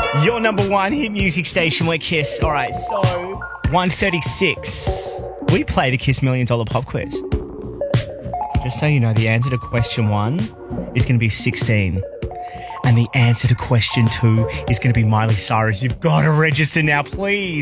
Your number one hit music station, we're Kiss. All right, so 136. We play the Kiss $1 Million Pop Quiz. Just so you know, the answer to question 1 is going to be 16. And the answer to question 2 is going to be Miley Cyrus. You've got to register now, please.